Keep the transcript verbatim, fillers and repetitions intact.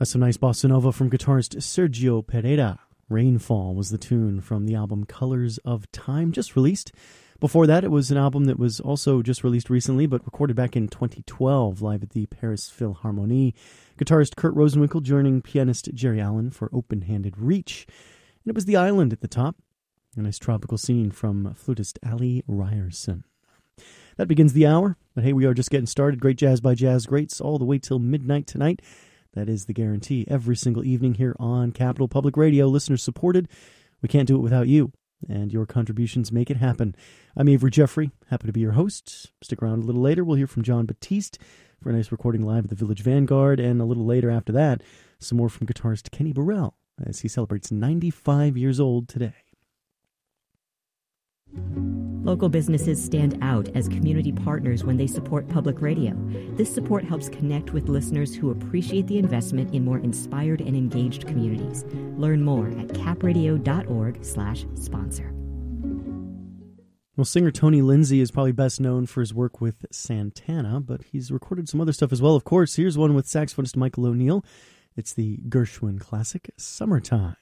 That's some nice bossa nova from guitarist Sergio Pereira. Rainfall was the tune from the album Colors of Time, just released. Before that, it was an album that was also just released recently, but recorded back in twenty twelve, live at the Paris Philharmonie. Guitarist Kurt Rosenwinkel joining pianist Jerry Allen for Open-Handed Reach. And it was The Island at the top, a nice tropical scene from flutist Ali Ryerson. That begins the hour, but hey, we are just getting started. Great jazz by jazz greats all the way till midnight tonight. That is the guarantee every single evening here on Capital Public Radio, listener supported. We can't do it without you, and your contributions make it happen. I'm Avery Jeffrey, happy to be your host. Stick around a little later. We'll hear from John Batiste for a nice recording live at the Village Vanguard, and a little later after that, some more from guitarist Kenny Burrell as he celebrates ninety-five years old today. Local businesses stand out as community partners when they support public radio. This support helps connect with listeners who appreciate the investment in more inspired and engaged communities. Learn more at capradio.org slash sponsor. Well, singer Tony Lindsay is probably best known for his work with Santana, but he's recorded some other stuff as well, of course. Here's one with saxophonist Michael O'Neill. It's the Gershwin classic, Summertime.